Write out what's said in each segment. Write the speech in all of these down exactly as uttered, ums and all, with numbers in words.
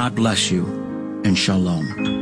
God bless you, and shalom.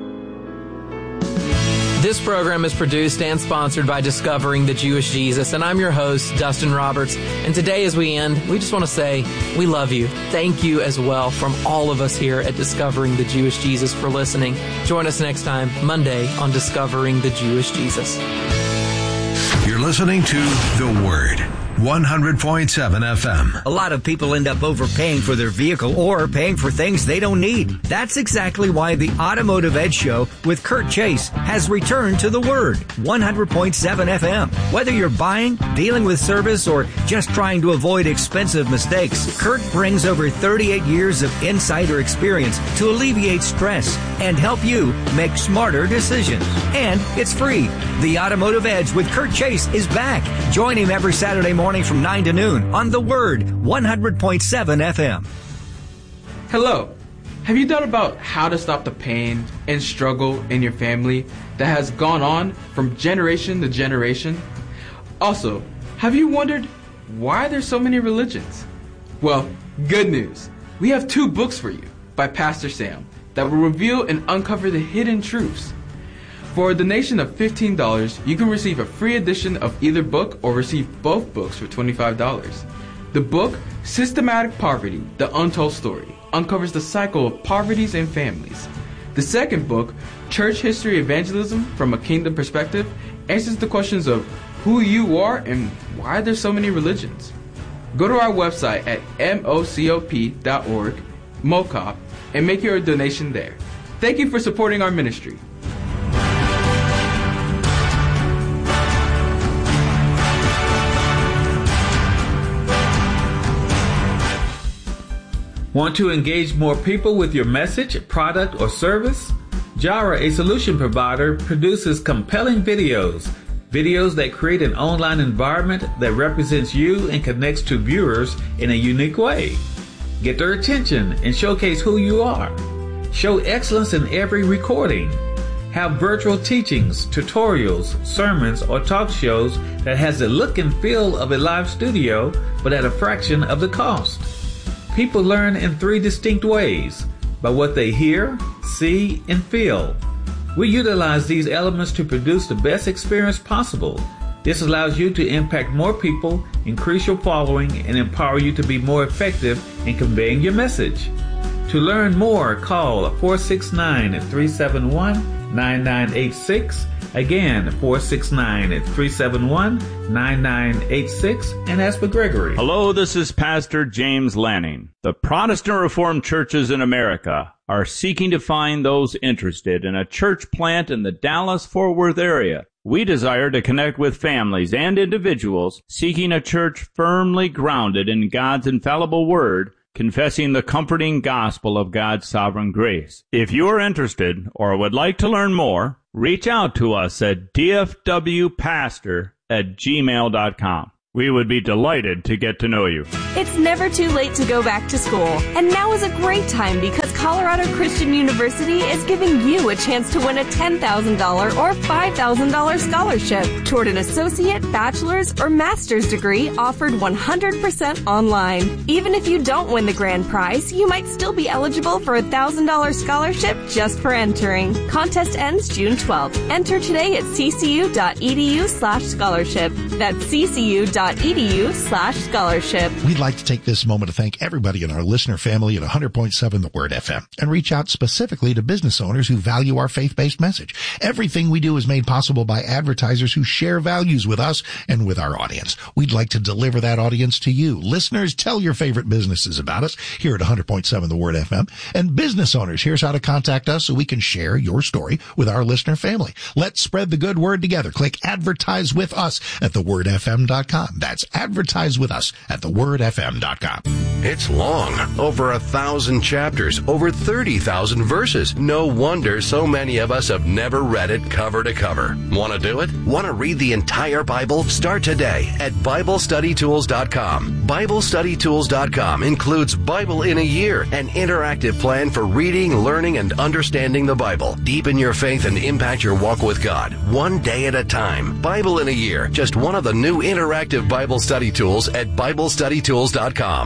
This program is produced and sponsored by Discovering the Jewish Jesus, and I'm your host, Dustin Roberts. And today as we end, we just want to say we love you. Thank you as well from all of us here at Discovering the Jewish Jesus for listening. Join us next time, Monday, on Discovering the Jewish Jesus. You're listening to The Word. one hundred point seven F M. A lot of people end up overpaying for their vehicle or paying for things they don't need. That's exactly why the Automotive Edge Show with Kurt Chase has returned to The Word, one hundred point seven F M. Whether you're buying, dealing with service, or just trying to avoid expensive mistakes, Kurt brings over thirty-eight years of insider experience to alleviate stress and help you make smarter decisions. And it's free. The Automotive Edge with Kurt Chase is back. Join him every Saturday morning from nine to noon on The Word, one hundred point seven F M. Hello. Have you thought about how to stop the pain and struggle in your family that has gone on from generation to generation? Also, have you wondered why there's so many religions? Well, good news. We have two books for you by Pastor Sam that will reveal and uncover the hidden truths. For a donation of fifteen dollars, you can receive a free edition of either book or receive both books for twenty-five dollars. The book, Systematic Poverty, The Untold Story, uncovers the cycle of poverties and families. The second book, Church History Evangelism from a Kingdom Perspective, answers the questions of who you are and why there's so many religions. Go to our website at mocop dot org, MOCOP, and make your donation there. Thank you for supporting our ministry. Want to engage more people with your message, product, or service? Jara, a solution provider, produces compelling videos. Videos that create an online environment that represents you and connects to viewers in a unique way. Get their attention and showcase who you are. Show excellence in every recording. Have virtual teachings, tutorials, sermons, or talk shows that has the look and feel of a live studio, but at a fraction of the cost. People learn in three distinct ways: by what they hear, see, and feel. We utilize these elements to produce the best experience possible. This allows you to impact more people, increase your following, and empower you to be more effective in conveying your message. To learn more, call four six nine, three seven one, nine nine eight six. Again, four six nine, three seven one, nine nine eight six, and ask for Gregory. Hello, this is Pastor James Lanning. The Protestant Reformed churches in America are seeking to find those interested in a church plant in the Dallas-Fort Worth area. We desire to connect with families and individuals seeking a church firmly grounded in God's infallible word, confessing the comforting gospel of God's sovereign grace. If you are interested or would like to learn more, reach out to us at d f w pastor at gmail dot com. We would be delighted to get to know you. It's never too late to go back to school, and now is a great time because Colorado Christian University is giving you a chance to win a ten thousand dollars or five thousand dollars scholarship toward an associate, bachelor's, or master's degree offered one hundred percent online. Even if you don't win the grand prize, you might still be eligible for a one thousand dollars scholarship just for entering. Contest ends June twelfth. Enter today at ccu.edu slash scholarship. That's ccu.edu slash scholarship. We'd like to take this moment to thank everybody in our listener family at one hundred point seven The Word F M and reach out specifically to business owners who value our faith-based message. Everything we do is made possible by advertisers who share values with us and with our audience. We'd like to deliver that audience to you. Listeners, tell your favorite businesses about us here at one hundred point seven The Word F M. And business owners, here's how to contact us so we can share your story with our listener family. Let's spread the good word together. Click advertise with us at the word f m dot com. That's advertise with us at the word f m dot com. It's long, over a thousand chapters, over thirty thousand verses. No wonder so many of us have never read it cover to cover. Want to do it? Want to read the entire Bible? Start today at bible study tools dot com. bible study tools dot com includes Bible in a Year, an interactive plan for reading, learning, and understanding the Bible. Deepen your faith and impact your walk with God, one day at a time. Bible in a Year, just one of the new interactive Bible study tools at bible study tools dot com.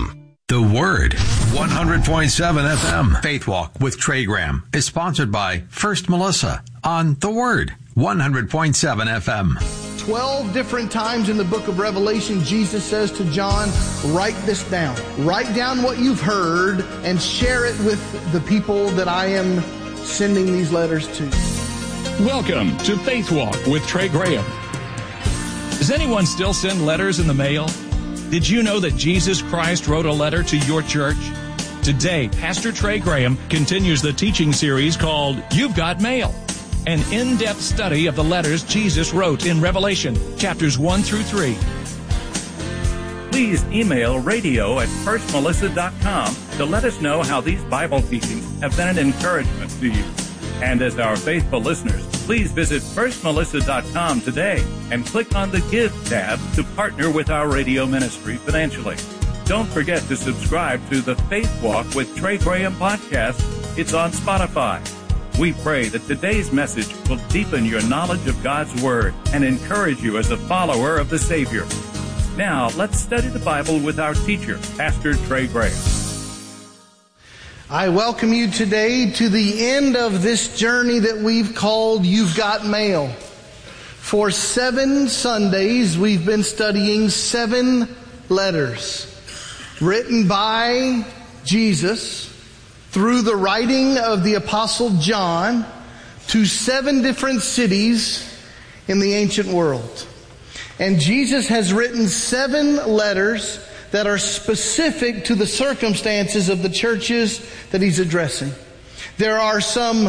The Word, one hundred point seven F M. Faith Walk with Trey Graham is sponsored by First Melissa on The Word, one hundred point seven F M. Twelve different times in the book of Revelation, Jesus says to John, write this down. Write down what you've heard and share it with the people that I am sending these letters to. Welcome to Faith Walk with Trey Graham. Does anyone still send letters in the mail? Did you know that Jesus Christ wrote a letter to your church? Today, Pastor Trey Graham continues the teaching series called You've Got Mail, an in-depth study of the letters Jesus wrote in Revelation, chapters one through three. Please email radio at first melissa dot com to let us know how these Bible teachings have been an encouragement to you. And as our faithful listeners, please visit first melissa dot com today and click on the Give tab to partner with our radio ministry financially. Don't forget to subscribe to the Faith Walk with Trey Graham podcast. It's on Spotify. We pray that today's message will deepen your knowledge of God's Word and encourage you as a follower of the Savior. Now, let's study the Bible with our teacher, Pastor Trey Graham. I welcome you today to the end of this journey that we've called You've Got Mail. For seven Sundays, we've been studying seven letters written by Jesus through the writing of the Apostle John to seven different cities in the ancient world. And Jesus has written seven letters that are specific to the circumstances of the churches that he's addressing. There are some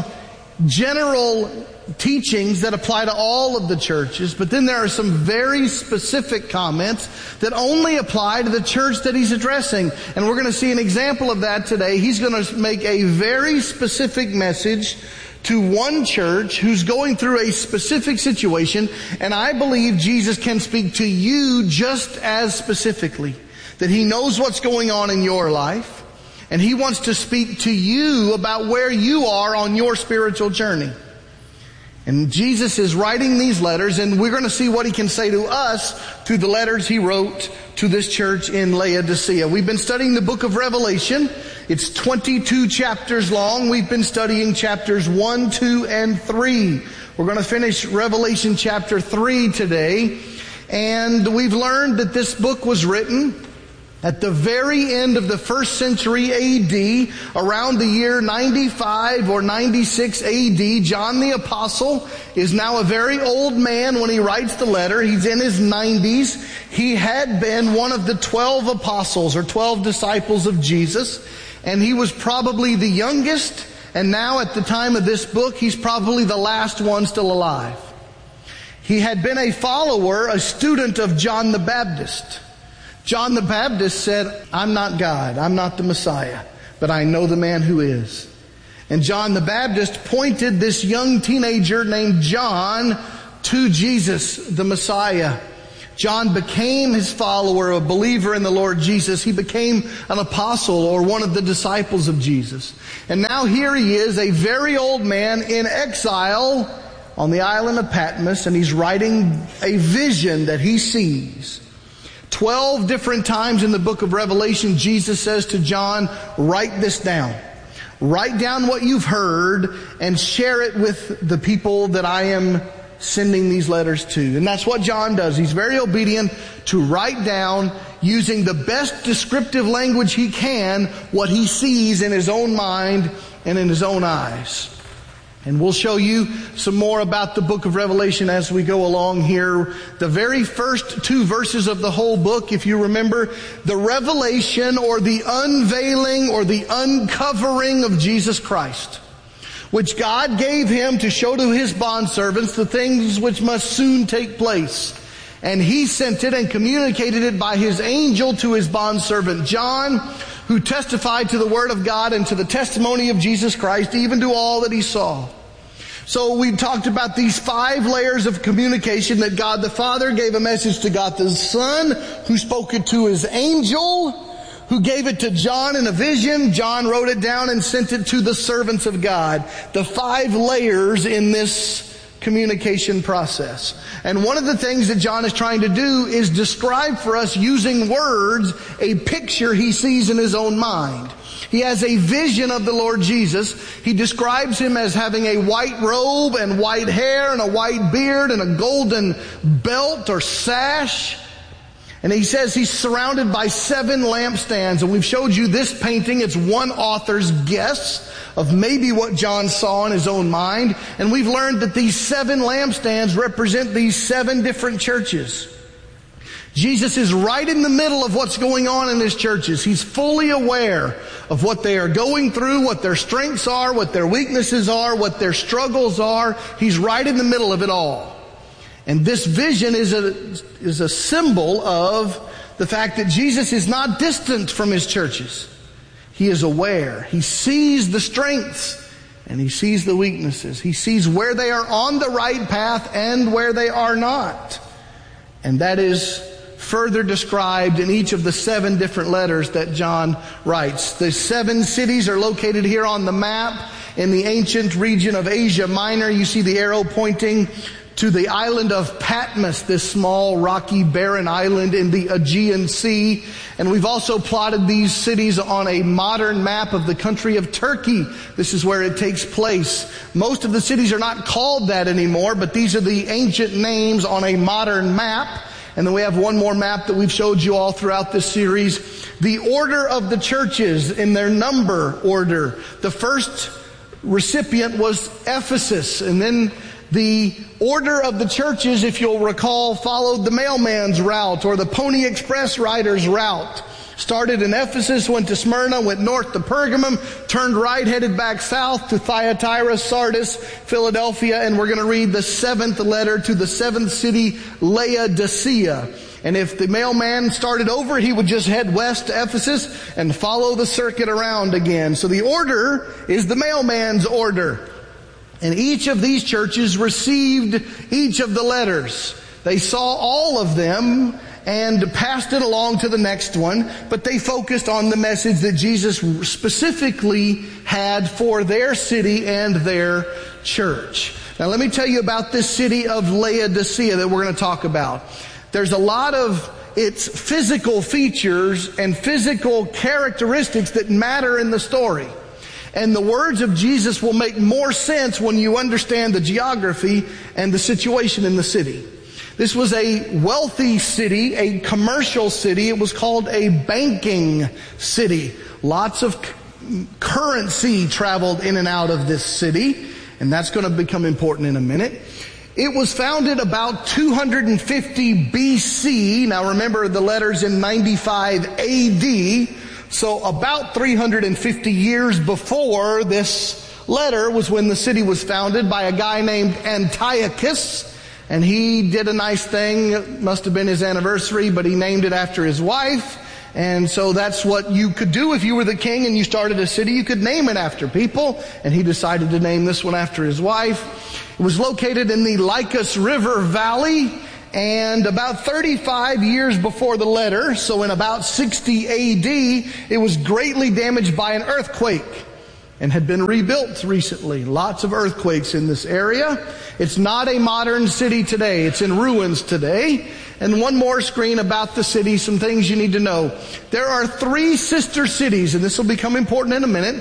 general teachings that apply to all of the churches, but then there are some very specific comments that only apply to the church that he's addressing. And we're going to see an example of that today. He's going to make a very specific message to one church who's going through a specific situation, and I believe Jesus can speak to you just as specifically. That he knows what's going on in your life, and he wants to speak to you about where you are on your spiritual journey. And Jesus is writing these letters, and we're going to see what he can say to us through the letters he wrote to this church in Laodicea. We've been studying the book of Revelation. It's twenty-two chapters long. We've been studying chapters one, two, and three. We're going to finish Revelation chapter three today. And we've learned that this book was written at the very end of the first century A D, around the year ninety-five or ninety-six A D, John the Apostle is now a very old man when he writes the letter. He's in his nineties. He had been one of the twelve apostles or twelve disciples of Jesus, and he was probably the youngest, and now at the time of this book, he's probably the last one still alive. He had been a follower, a student of John the Baptist. John the Baptist said, I'm not God, I'm not the Messiah, but I know the man who is. And John the Baptist pointed this young teenager named John to Jesus, the Messiah. John became his follower, a believer in the Lord Jesus. He became an apostle or one of the disciples of Jesus. And now here he is, a very old man in exile on the island of Patmos, and he's writing a vision that he sees. Twelve different times in the book of Revelation, Jesus says to John, write this down. Write down what you've heard and share it with the people that I am sending these letters to. And that's what John does. He's very obedient to write down, using the best descriptive language he can, what he sees in his own mind and in his own eyes. And we'll show you some more about the book of Revelation as we go along here. The very first two verses of the whole book, if you remember, the revelation or the unveiling or the uncovering of Jesus Christ, which God gave him to show to his bondservants the things which must soon take place. And he sent it and communicated it by his angel to his bondservant John, who testified to the word of God and to the testimony of Jesus Christ, even to all that he saw. So we've talked about these five layers of communication, that God the Father gave a message to God the Son, who spoke it to his angel, who gave it to John in a vision. John wrote it down and sent it to the servants of God. The five layers in this communication process. And one of the things that John is trying to do is describe for us using words a picture he sees in his own mind. He has a vision of the Lord Jesus. He describes him as having a white robe and white hair and a white beard and a golden belt or sash. And he says he's surrounded by seven lampstands. And we've showed you this painting. It's one author's guess of maybe what John saw in his own mind. And we've learned that these seven lampstands represent these seven different churches. Jesus is right in the middle of what's going on in his churches. He's fully aware of what they are going through, what their strengths are, what their weaknesses are, what their struggles are. He's right in the middle of it all. And this vision is a, is a symbol of the fact that Jesus is not distant from his churches. He is aware. He sees the strengths and he sees the weaknesses. He sees where they are on the right path and where they are not. And that is further described in each of the seven different letters that John writes. The seven cities are located here on the map in the ancient region of Asia Minor. You see the arrow pointing to the island of Patmos, this small, rocky, barren island in the Aegean Sea. And we've also plotted these cities on a modern map of the country of Turkey. This is where it takes place. Most of the cities are not called that anymore, but these are the ancient names on a modern map. And then we have one more map that we've showed you all throughout this series. The order of the churches in their number order. The first recipient was Ephesus, and then the order of the churches, if you'll recall, followed the mailman's route or the Pony Express rider's route. Started in Ephesus, went to Smyrna, went north to Pergamum, turned right, headed back south to Thyatira, Sardis, Philadelphia, and we're going to read the seventh letter to the seventh city, Laodicea. And if the mailman started over, he would just head west to Ephesus and follow the circuit around again. So the order is the mailman's order. And each of these churches received each of the letters. They saw all of them and passed it along to the next one, but they focused on the message that Jesus specifically had for their city and their church. Now let me tell you about this city of Laodicea that we're going to talk about. There's a lot of its physical features and physical characteristics that matter in the story. And the words of Jesus will make more sense when you understand the geography and the situation in the city. This was a wealthy city, a commercial city. It was called a banking city. Lots of currency traveled in and out of this city, and that's going to become important in a minute. It was founded about two hundred fifty B C. Now remember, the letter's in ninety-five A D. So about three hundred fifty years before this letter was when the city was founded by a guy named Antiochus. And he did a nice thing. It must have been his anniversary, but he named it after his wife. And so that's what you could do if you were the king and you started a city. You could name it after people. And he decided to name this one after his wife. It was located in the Lycus River Valley. And about thirty-five years before the letter, so in about sixty A D, it was greatly damaged by an earthquake and had been rebuilt recently. Lots of earthquakes in this area. It's not a modern city today. It's in ruins today. And one more screen about the city, some things you need to know. There are three sister cities, and this will become important in a minute.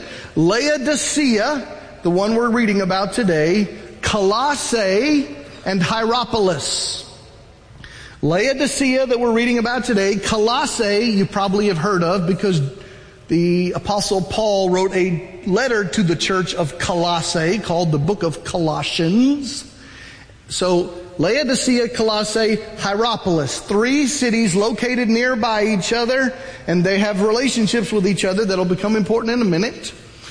Laodicea, the one we're reading about today, Colossae, and Hierapolis. Laodicea that we're reading about today, Colossae you probably have heard of because the Apostle Paul wrote a letter to the church of Colossae called the Book of Colossians. So Laodicea, Colossae, Hierapolis, three cities located nearby each other, and they have relationships with each other that'll become important in a minute.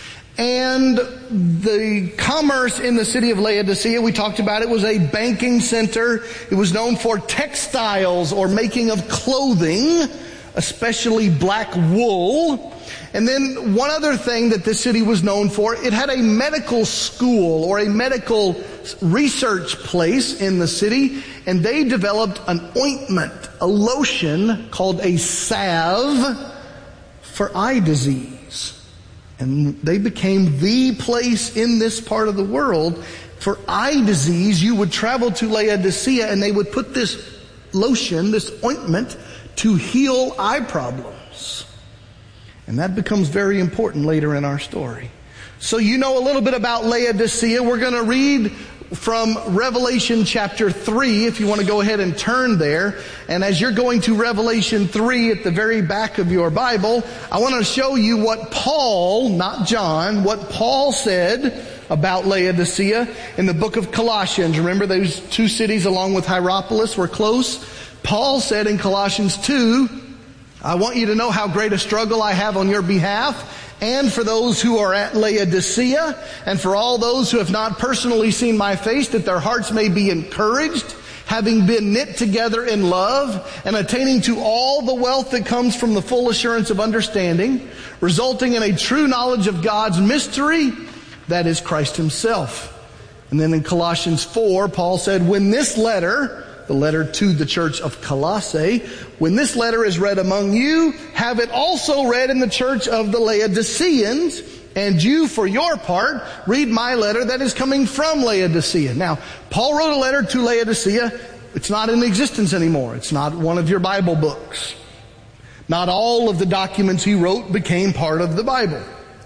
And the commerce in the city of Laodicea, we talked about it, was a banking center. It was known for textiles or making of clothing, especially black wool. And then one other thing that this city was known for, it had a medical school or a medical research place in the city, and they developed an ointment, a lotion called a salve for eye disease. And they became the place in this part of the world for eye disease, you would travel to Laodicea and they would put this lotion, this ointment, to heal eye problems. And that becomes very important later in our story. So you know a little bit about Laodicea. We're going to read from Revelation chapter three, if you want to go ahead and turn there. And as you're going to Revelation three at the very back of your Bible, I want to show you what Paul, not John, what Paul said about Laodicea in the book of Colossians. Remember, those two cities along with Hierapolis were close. Paul said in Colossians two, I want you to know how great a struggle I have on your behalf, and for those who are at Laodicea, and for all those who have not personally seen my face, that their hearts may be encouraged, having been knit together in love, and attaining to all the wealth that comes from the full assurance of understanding, resulting in a true knowledge of God's mystery, that is Christ himself. And then in Colossians four, Paul said, when this letter, the letter to the church of Colossae, when this letter is read among you, have it also read in the church of the Laodiceans, and you, for your part, read my letter that is coming from Laodicea. Now, Paul wrote a letter to Laodicea. It's not in existence anymore. It's not one of your Bible books. Not all of the documents he wrote became part of the Bible.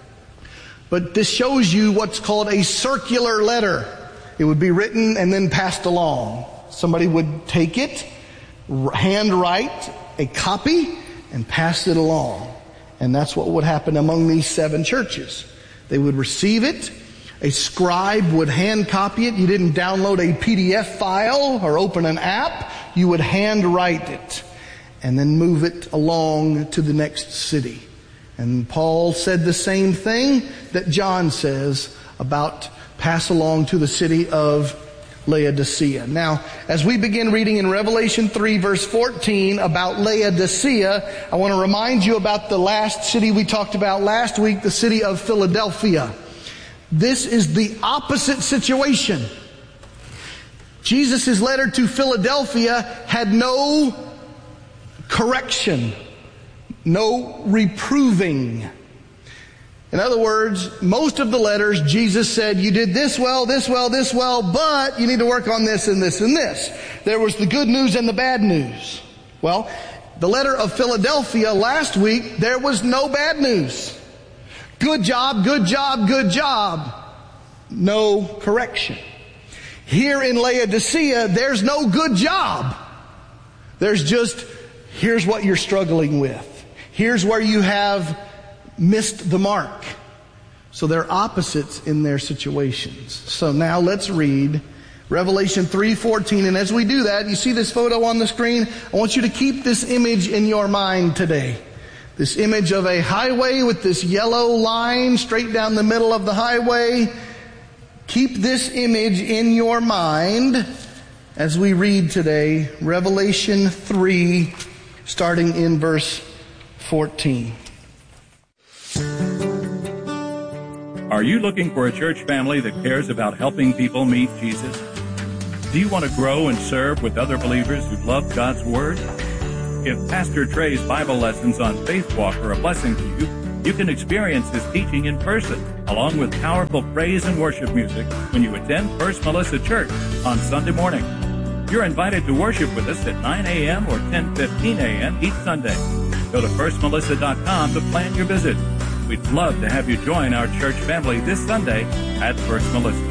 But this shows you what's called a circular letter. It would be written and then passed along. Somebody would take it, handwrite a copy, and pass it along. And that's what would happen among these seven churches. They would receive it. A scribe would hand copy it. You didn't download a P D F file or open an app. You would handwrite it and then move it along to the next city. And Paul said the same thing that John says about pass along to the city of Laodicea. Now, as we begin reading in Revelation three verse fourteen about Laodicea, I want to remind you about the last city we talked about last week, the city of Philadelphia. This is the opposite situation. Jesus' letter to Philadelphia had no correction, no reproving. In other words, most of the letters, Jesus said, you did this well, this well, this well, but you need to work on this and this and this. There was the good news and the bad news. Well, the letter of Philadelphia last week, there was no bad news. Good job, good job, good job. No correction. Here in Laodicea, there's no good job. There's just, here's what you're struggling with. Here's where you have missed the mark. So they're opposites in their situations. So now let's read Revelation three fourteen. And as we do that, you see this photo on the screen? I want you to keep this image in your mind today. This image of a highway with this yellow line straight down the middle of the highway. Keep this image in your mind as we read today Revelation three, starting in verse fourteen. Are you looking for a church family that cares about helping people meet Jesus? Do you want to grow and serve with other believers who love God's Word? If Pastor Trey's Bible lessons on Faith Walk are a blessing to you, you can experience his teaching in person, along with powerful praise and worship music when you attend First Melissa Church on Sunday morning. You're invited to worship with us at nine a.m. or ten fifteen a.m. each Sunday. Go to first melissa dot com to plan your visit. We'd love to have you join our church family this Sunday at First Melissa.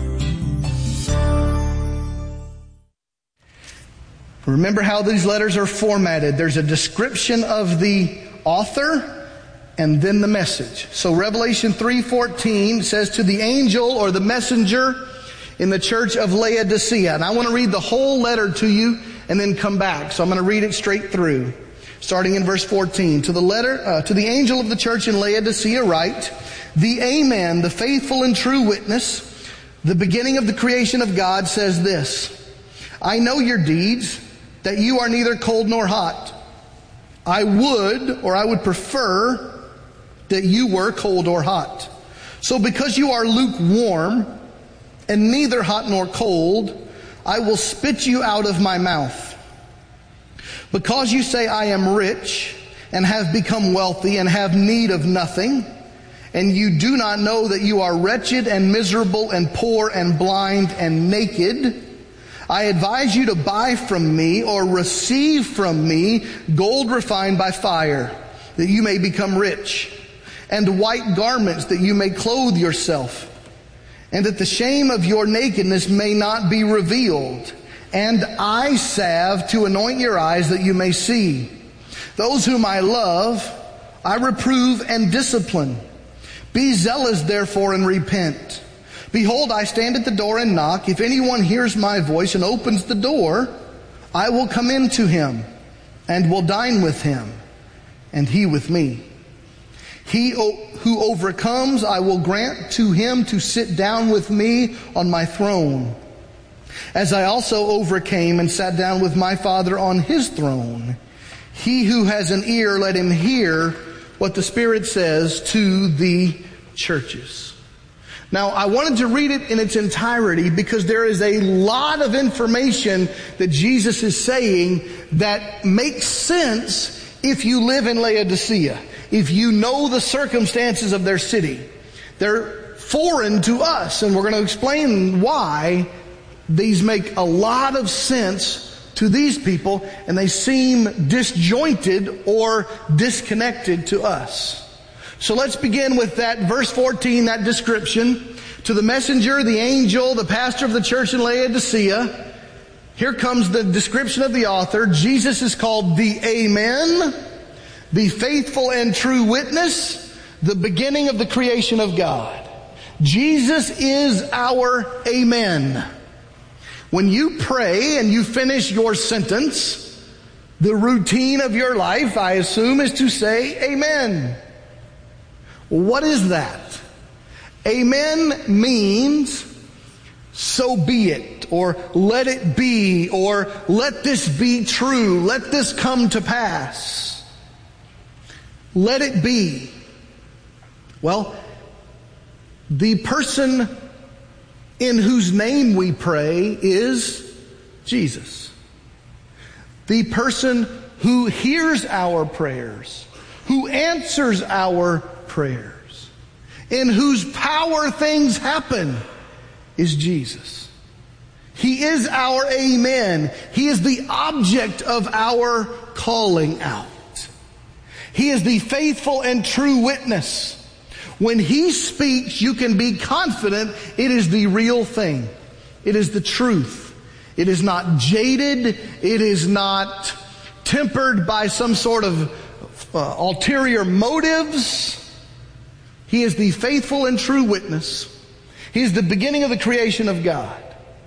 Remember how these letters are formatted. There's a description of the author and then the message. So Revelation three fourteen says, to the angel or the messenger in the church of Laodicea. And I want to read the whole letter to you and then come back. So I'm going to read it straight through. Starting in verse fourteen, to the letter, uh, to the angel of the church in Laodicea write, the Amen, the faithful and true witness, the beginning of the creation of God says this, I know your deeds, that you are neither cold nor hot. I would, or I would prefer, that you were cold or hot. So because you are lukewarm, and neither hot nor cold, I will spit you out of my mouth. Because you say, I am rich, and have become wealthy, and have need of nothing, and you do not know that you are wretched and miserable and poor and blind and naked, I advise you to buy from me or receive from me gold refined by fire, that you may become rich, and white garments that you may clothe yourself, and that the shame of your nakedness may not be revealed, and eye salve to anoint your eyes that you may see. Those whom I love, I reprove and discipline. Be zealous, therefore, and repent. Behold, I stand at the door and knock. If anyone hears my voice and opens the door, I will come in to him and will dine with him, and he with me. He who overcomes, I will grant to him to sit down with me on my throne, as I also overcame and sat down with my Father on his throne. He who has an ear, let him hear what the Spirit says to the churches. Now, I wanted to read it in its entirety because there is a lot of information that Jesus is saying that makes sense if you live in Laodicea, if you know the circumstances of their city. They're foreign to us, and we're going to explain why these make a lot of sense to these people, and they seem disjointed or disconnected to us. So let's begin with that verse fourteen, that description. To the messenger, the angel, the pastor of the church in Laodicea, here comes the description of the author. Jesus is called the Amen, the faithful and true witness, the beginning of the creation of God. Jesus is our Amen. When you pray and you finish your sentence, the routine of your life, I assume, is to say Amen. What is that? Amen means so be it, or let it be, or let this be true, let this come to pass. Let it be. Well, the person in whose name we pray is Jesus. The person who hears our prayers, who answers our prayers, in whose power things happen, is Jesus. He is our Amen. He is the object of our calling out. He is the faithful and true witness. When He speaks, you can be confident it is the real thing. It is the truth. It is not jaded. It is not tempered by some sort of uh, ulterior motives. He is the faithful and true witness. He is the beginning of the creation of God.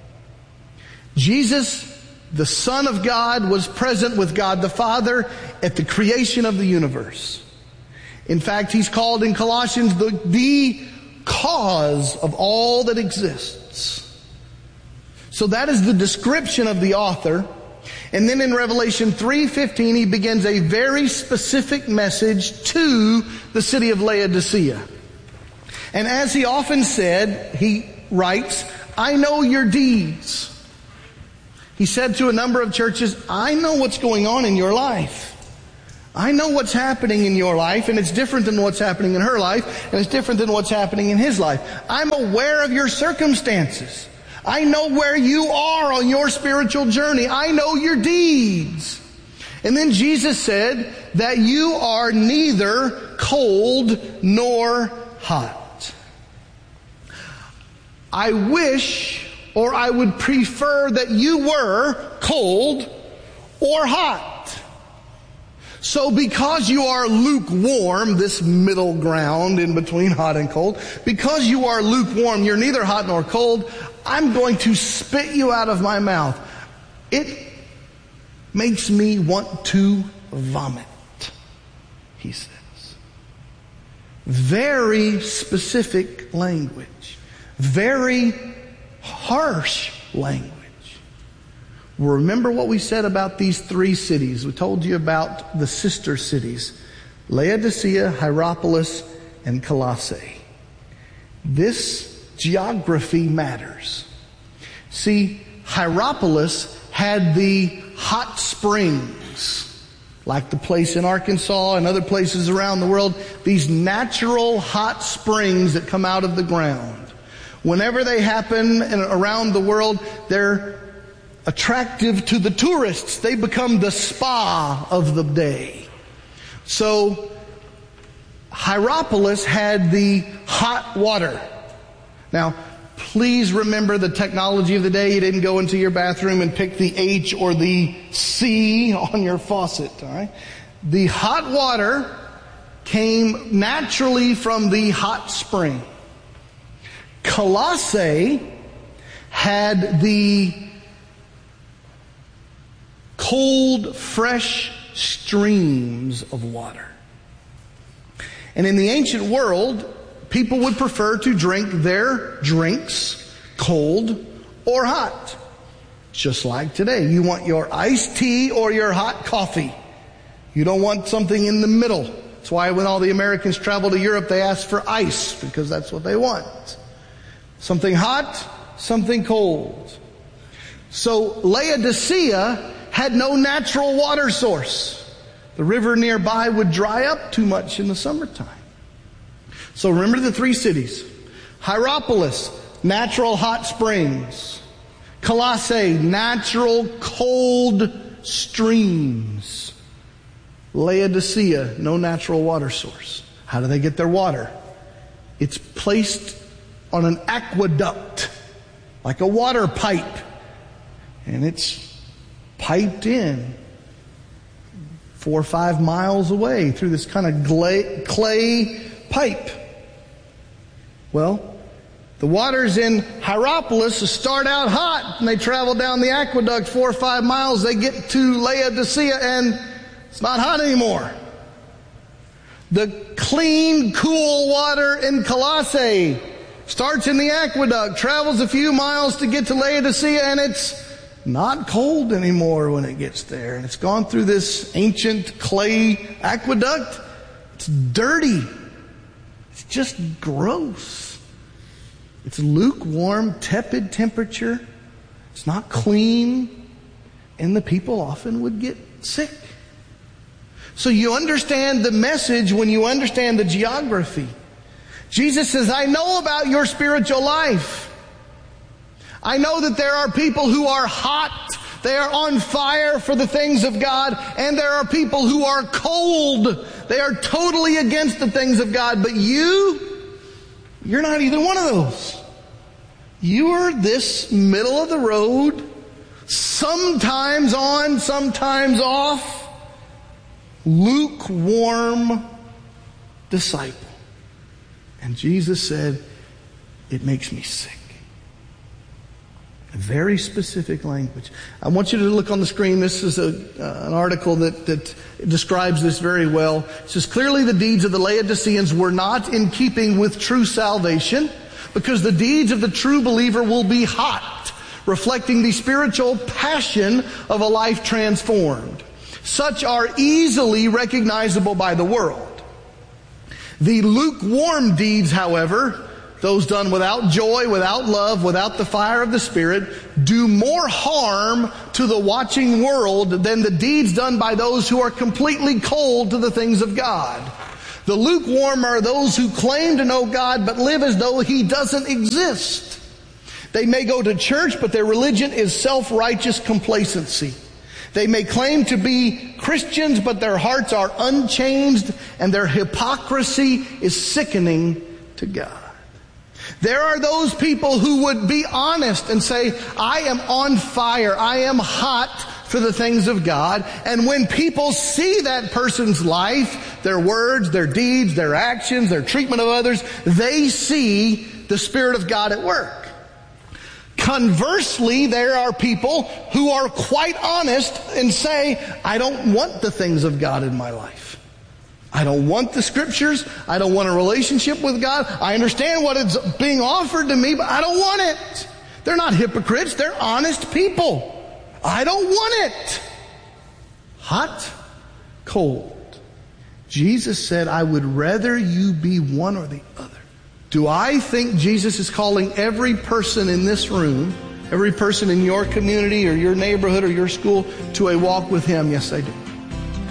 Jesus, the Son of God, was present with God the Father at the creation of the universe. In fact, He's called in Colossians the, the cause of all that exists. So that is the description of the author. And then in Revelation three fifteen, he begins a very specific message to the city of Laodicea. And as he often said, he writes, I know your deeds. He said to a number of churches, I know what's going on in your life. I know what's happening in your life, and it's different than what's happening in her life, and it's different than what's happening in his life. I'm aware of your circumstances. I know where you are on your spiritual journey. I know your deeds. And then Jesus said that you are neither cold nor hot. I wish, or I would prefer that you were cold or hot. So because you are lukewarm, this middle ground in between hot and cold, because you are lukewarm, you're neither hot nor cold, I'm going to spit you out of my mouth. It makes me want to vomit, he says. Very specific language. Very harsh language. Remember what we said about these three cities. We told you about the sister cities, Laodicea, Hierapolis, and Colossae. This geography matters. See, Hierapolis had the hot springs. like the place in Arkansas and other places around the world, these natural hot springs that come out of the ground. Whenever they happen in, around the world, they're attractive to the tourists. They become the spa of the day. So Hierapolis had the hot water. Now, please remember the technology of the day. You didn't go into your bathroom and pick the H or the C on your faucet. All right? The hot water came naturally from the hot spring. Colossae had the cold, fresh streams of water. And in the ancient world, people would prefer to drink their drinks cold or hot. Just like today. You want your iced tea or your hot coffee. You don't want something in the middle. That's why when all the Americans travel to Europe, they ask for ice, because that's what they want. Something hot, something cold. So Laodicea had no natural water source. The river nearby would dry up too much in the summertime. So remember the three cities. Hierapolis, natural hot springs. Colossae, natural cold streams. Laodicea, no natural water source. How do they get their water? It's placed on an aqueduct, like a water pipe. And it's piped in four or five miles away through this kind of clay, clay pipe. Well, the waters in Hierapolis start out hot, and they travel down the aqueduct four or five miles. They get to Laodicea, and it's not hot anymore. The clean, cool water in Colossae starts in the aqueduct, travels a few miles to get to Laodicea, and it's not cold anymore when it gets there. And it's gone through this ancient clay aqueduct. It's dirty. It's just gross. It's lukewarm, tepid temperature. It's not clean. And the people often would get sick. So you understand the message when you understand the geography. Jesus says, I know about your spiritual life. I know that there are people who are hot. They are on fire for the things of God. And there are people who are cold. They are totally against the things of God. But you, you're not either one of those. You are this middle of the road, sometimes on, sometimes off, lukewarm disciple. And Jesus said, it makes me sick. A very specific language. I want you to look on the screen. This is a, uh, an article that, that describes this very well. It says, clearly the deeds of the Laodiceans were not in keeping with true salvation, because the deeds of the true believer will be hot, reflecting the spiritual passion of a life transformed. Such are easily recognizable by the world. The lukewarm deeds, however, those done without joy, without love, without the fire of the Spirit, do more harm to the watching world than the deeds done by those who are completely cold to the things of God. The lukewarm are those who claim to know God but live as though He doesn't exist. They may go to church, but their religion is self-righteous complacency. They may claim to be Christians, but their hearts are unchanged, and their hypocrisy is sickening to God. There are those people who would be honest and say, I am on fire, I am hot for the things of God. And when people see that person's life, their words, their deeds, their actions, their treatment of others, they see the Spirit of God at work. Conversely, there are people who are quite honest and say, I don't want the things of God in my life. I don't want the Scriptures. I don't want a relationship with God. I understand what is being offered to me, but I don't want it. They're not hypocrites. They're honest people. I don't want it. Hot, cold. Jesus said, I would rather you be one or the other. Do I think Jesus is calling every person in this room, every person in your community or your neighborhood or your school, to a walk with Him? Yes, I do.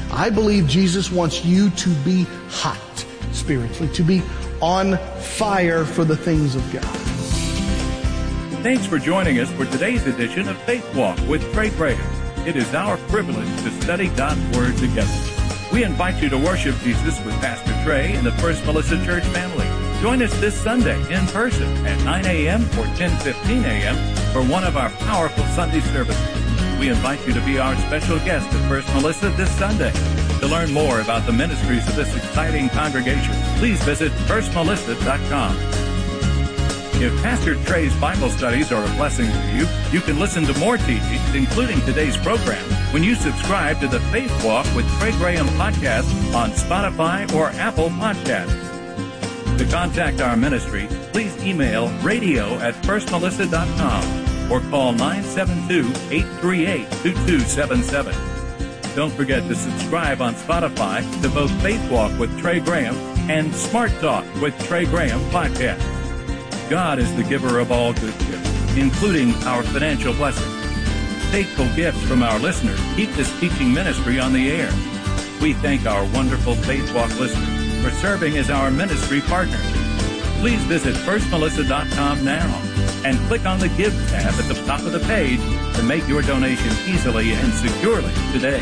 I believe Jesus wants you to be hot spiritually, to be on fire for the things of God. Thanks for joining us for today's edition of Faith Walk with Trey Graham. It is our privilege to study God's Word together. We invite you to worship Jesus with Pastor Trey and the First Melissa Church family. Join us this Sunday in person at nine a.m. or ten fifteen a.m. for one of our powerful Sunday services. We invite you to be our special guest at First Melissa this Sunday. To learn more about the ministries of this exciting congregation, please visit first melissa dot com. If Pastor Trey's Bible studies are a blessing to you, you can listen to more teachings, including today's program, when you subscribe to the Faith Walk with Trey Graham podcast on Spotify or Apple Podcasts. To contact our ministry, please email radio at first melissa dot com or call nine seven two, eight three eight, two two seven seven. Don't forget to subscribe on Spotify to both Faith Walk with Trey Graham and Smart Talk with Trey Graham podcast. God is the giver of all good gifts, including our financial blessings. Faithful gifts from our listeners keep this teaching ministry on the air. We thank our wonderful Faith Walk listeners for serving as our ministry partners. Please visit first melissa dot com now and click on the Give tab at the top of the page to make your donation easily and securely today.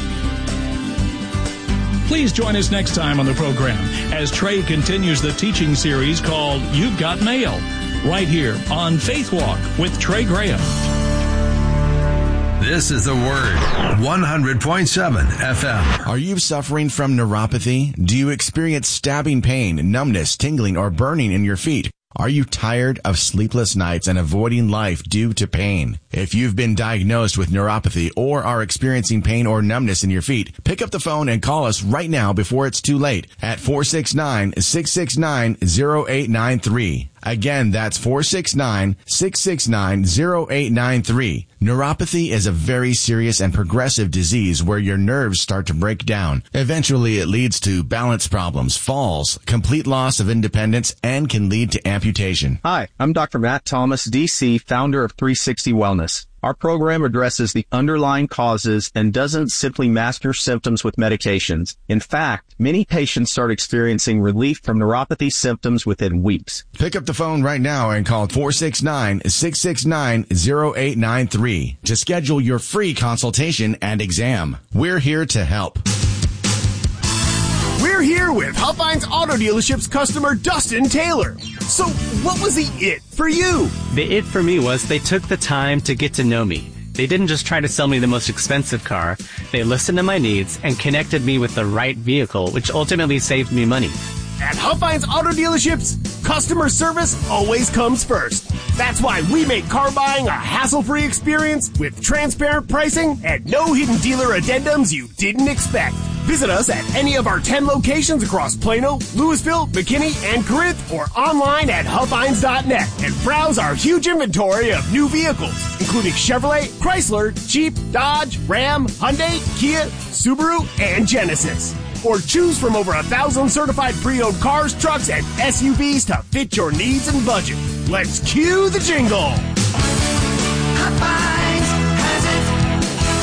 Please join us next time on the program as Trey continues the teaching series called You've Got Mail, right here on Faith Walk with Trey Graham. This is The Word, one hundred point seven F M. Are you suffering from neuropathy? Do you experience stabbing pain, numbness, tingling, or burning in your feet? Are you tired of sleepless nights and avoiding life due to pain? If you've been diagnosed with neuropathy or are experiencing pain or numbness in your feet, pick up the phone and call us right now before it's too late at four six nine, six six nine, zero eight nine three. Again, that's four six nine, six six nine, zero eight nine three. Neuropathy is a very serious and progressive disease where your nerves start to break down. Eventually, it leads to balance problems, falls, complete loss of independence, and can lead to amputation. Hi, I'm Doctor Matt Thomas, D C, founder of three sixty Wellness. Our program addresses the underlying causes and doesn't simply mask your symptoms with medications. In fact, many patients start experiencing relief from neuropathy symptoms within weeks. Pick up the phone right now and call four six nine, six six nine, zero eight nine three to schedule your free consultation and exam. We're here to help. We're here with Huffines Auto Dealership's customer Dustin Taylor. So what was the it for you? The it for me was they took the time to get to know me. They didn't just try to sell me the most expensive car. They listened to my needs and connected me with the right vehicle, which ultimately saved me money. At Huffines Auto Dealerships, customer service always comes first. That's why we make car buying a hassle-free experience with transparent pricing and no hidden dealer addendums you didn't expect. Visit us at any of our ten locations across Plano, Louisville, McKinney, and Corinth, or online at huffines dot net and browse our huge inventory of new vehicles, including Chevrolet, Chrysler, Jeep, Dodge, Ram, Hyundai, Kia, Subaru, and Genesis. Or choose from over a thousand certified pre-owned cars, trucks, and S U Vs to fit your needs and budget. Let's cue the jingle. Huffines has it.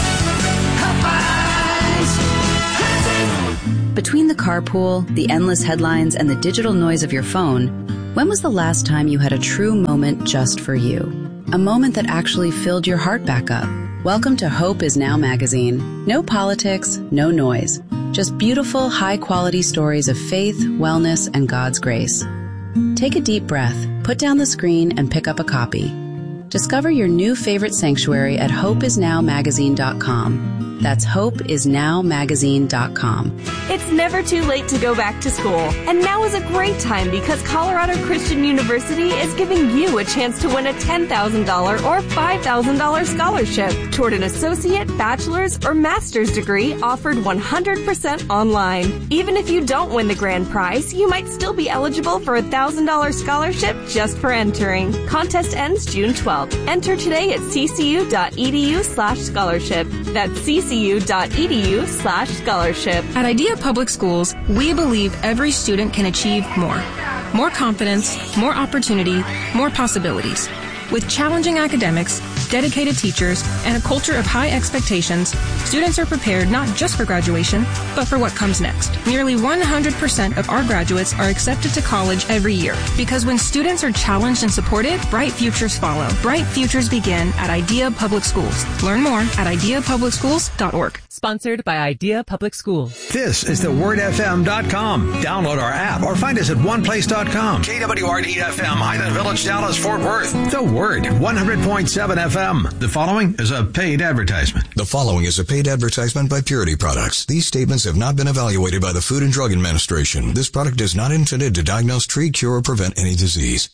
Huffines has it. Between the carpool, the endless headlines, and the digital noise of your phone, when was the last time you had a true moment just for you? A moment that actually filled your heart back up. Welcome to Hope Is Now magazine. No politics, no noise. Just beautiful, high-quality stories of faith, wellness, and God's grace. Take a deep breath, put down the screen, and pick up a copy. Discover your new favorite sanctuary at hope is now magazine dot com. That's hope is now magazine dot com. It's never too late to go back to school. And now is a great time because Colorado Christian University is giving you a chance to win a ten thousand dollars or five thousand dollars scholarship toward an associate, bachelor's, or master's degree offered one hundred percent online. Even if you don't win the grand prize, you might still be eligible for a one thousand dollars scholarship just for entering. Contest ends June twelfth. Enter today at ccu.edu slash scholarship. That's ccu.edu slash scholarship. At Idea Public Schools, we believe every student can achieve more. More confidence, more opportunity, more possibilities. With challenging academics, dedicated teachers, and a culture of high expectations, students are prepared not just for graduation, but for what comes next. Nearly one hundred percent of our graduates are accepted to college every year, because when students are challenged and supported, bright futures follow. Bright futures begin at IDEA Public Schools. Learn more at idea public schools dot org. Sponsored by IDEA Public Schools. This is the word f m dot com. Download our app or find us at one place dot com. K W R D F M, Highland Village, Dallas, Fort Worth. The Word, one hundred point seven F M. The following is a paid advertisement. The following is a paid advertisement by Purity Products. These statements have not been evaluated by the Food and Drug Administration. This product is not intended to diagnose, treat, cure, or prevent any disease.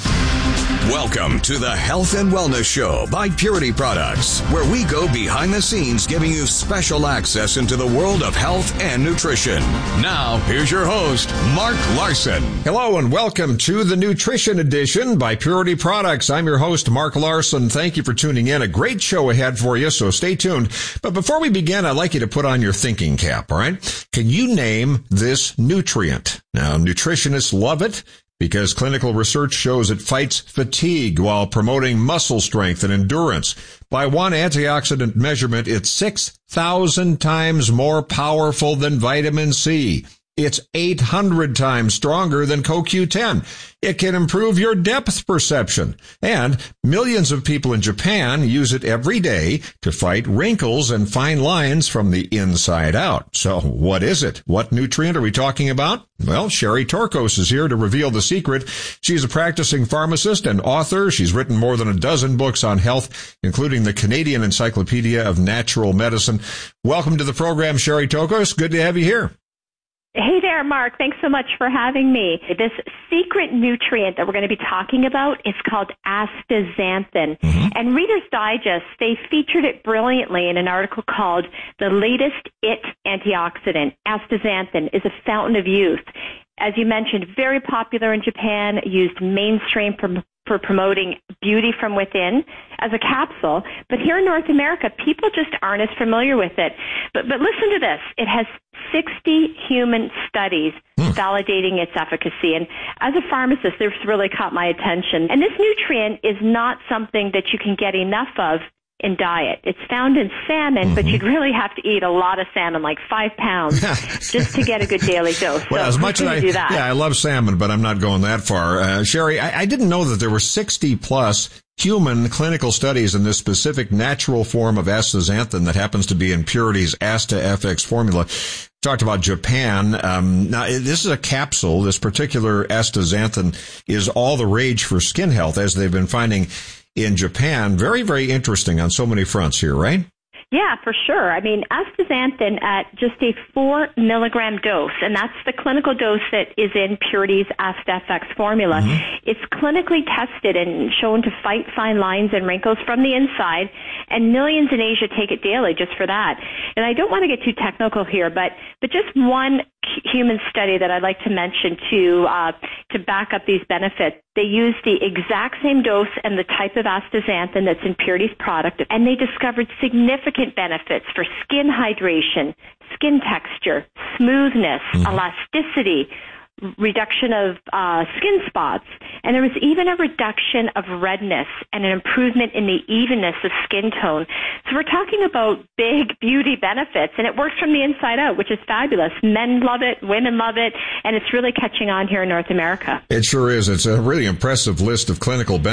Welcome to the Health and Wellness Show by Purity Products, where we go behind the scenes giving you special access into the world of health and nutrition. Now, here's your host, Mark Larson. Hello and welcome to the Nutrition Edition by Purity Products. I'm your host, Mark Larson. Thank you for tuning in. A great show ahead for you, so stay tuned. But before we begin, I'd like you to put on your thinking cap, all right? Can you name this nutrient? Now, nutritionists love it, because clinical research shows it fights fatigue while promoting muscle strength and endurance. By one antioxidant measurement, it's six thousand times more powerful than vitamin C. It's eight hundred times stronger than C O Q ten. It can improve your depth perception. And millions of people in Japan use it every day to fight wrinkles and fine lines from the inside out. So what is it? What nutrient are we talking about? Well, Sherry Torkos is here to reveal the secret. She's a practicing pharmacist and author. She's written more than a dozen books on health, including the Canadian Encyclopedia of Natural Medicine. Welcome to the program, Sherry Torkos. Good to have you here. Hey there, Mark. Thanks so much for having me. This secret nutrient that we're going to be talking about is called astaxanthin. Mm-hmm. And Reader's Digest, they featured it brilliantly in an article called The Latest It Antioxidant. Astaxanthin is a fountain of youth. As you mentioned, very popular in Japan, used mainstream for, for promoting beauty from within as a capsule. But here in North America, people just aren't as familiar with it. But, but listen to this. It has sixty human studies hmm. validating its efficacy. And as a pharmacist, this really caught my attention. And this nutrient is not something that you can get enough of in diet. It's found in salmon, mm-hmm. but you'd really have to eat a lot of salmon, like five pounds, just to get a good daily dose. Well, so as much as I, do that? yeah, I love salmon, but I'm not going that far. Uh, Sherry, I, I didn't know that there were sixty plus human clinical studies in this specific natural form of astaxanthin that happens to be in Purity's Asta F X formula. Talked about Japan. Um, now, this is a capsule. This particular astaxanthin is all the rage for skin health, as they've been finding in Japan. Very, very interesting on so many fronts here, right? Yeah, for sure. I mean, astaxanthin at just a four milligram dose, and that's the clinical dose that is in Purity's Asta F X formula. Mm-hmm. It's clinically tested and shown to fight fine lines and wrinkles from the inside, and millions in Asia take it daily just for that. And I don't want to get too technical here, but but just one human study that I'd like to mention to uh, to back up these benefits. They used the exact same dose and the type of astaxanthin that's in Purity's product, and they discovered significant benefits for skin hydration, skin texture, smoothness, mm-hmm. elasticity, reduction of uh, skin spots, and there was even a reduction of redness and an improvement in the evenness of skin tone. So we're talking about big beauty benefits, and it works from the inside out, which is fabulous. Men love it, women love it, and it's really catching on here in North America. It sure is. It's a really impressive list of clinical benefits.